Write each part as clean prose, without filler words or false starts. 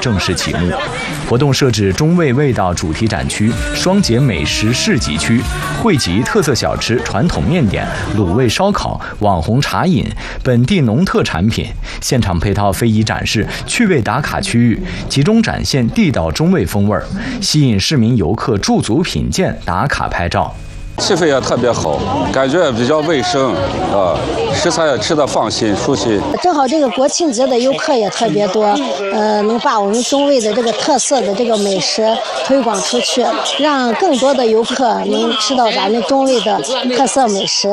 正式启幕。活动设置中卫味道主题展区、双节美食市集区，汇集特色小吃、传统面点、卤味烧烤、网红茶饮、本地农特产品，现场配套非遗展示、趣味打卡区域，集中展现地道中卫风味，吸引市民游客驻足品鉴、打卡拍照。 气氛也特别好，感觉也比较卫生食材也吃得放心舒心。 正好这个国庆节的游客也特别多，能把我们中卫的这个特色的这个美食推广出去，让更多的游客能吃到咱们中卫的特色美食。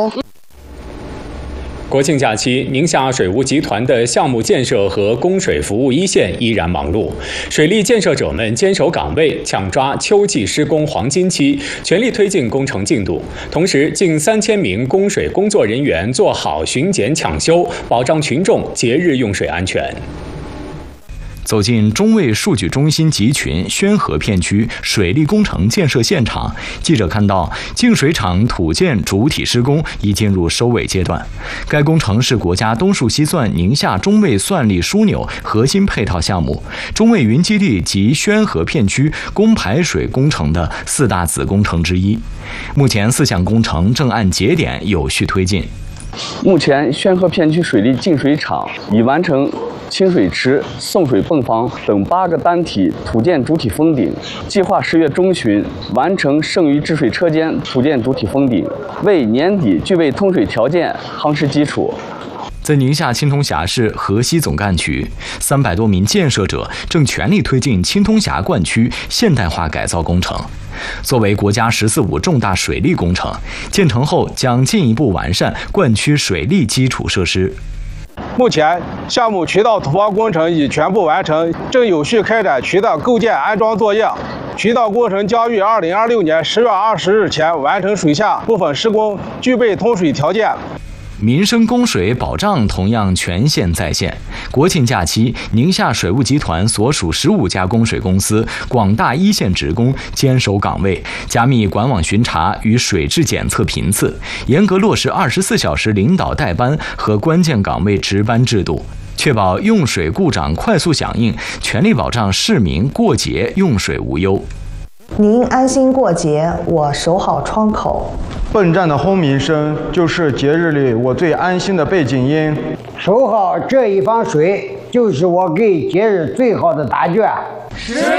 国庆假期，宁夏水务集团的项目建设和供水服务一线依然忙碌，水利建设者们坚守岗位，抢抓秋季施工黄金期，全力推进工程进度。同时，近3000名供水工作人员做好巡检抢修，保障群众节日用水安全。 走进中卫数据中心集群宣河片区水利工程建设现场，记者看到净水厂土建主体施工已进入收尾阶段。该工程是国家东数西算宁夏中卫算力枢纽核心配套项目，中卫云基地及宣河片区供排水工程的4大子工程之一。目前4项工程正按节点有序推进。 目前，宣河片区水利净水厂已完成清水池、送水泵房等8个单体土建主体封顶，计划10月中旬完成剩余治水车间土建主体封顶，为年底具备通水条件夯实基础。 在宁夏青铜峡市河西总干区，300多名建设者正全力推进青铜峡灌区现代化改造工程。作为国家“14·5”重大水利工程，建成后将进一步完善灌区水利基础设施。 目前，项目渠道土方工程已全部完成，正有序开展渠道构建安装作业。渠道工程将于2026年10月20日前完成水下部分施工，具备通水条件。 民生供水保障同样全线在线。国庆假期，宁夏水务集团所属15家供水公司广大一线职工坚守岗位，加密管网巡查与水质检测频次，严格落实24小时领导带班和关键岗位值班制度，确保用水故障快速响应，全力保障市民过节用水无忧。 您安心过节，我守好窗口。 笨站的轰鸣声就是节日里我最安心的背景音。 守好这一方水，就是我给节日最好的答卷。10月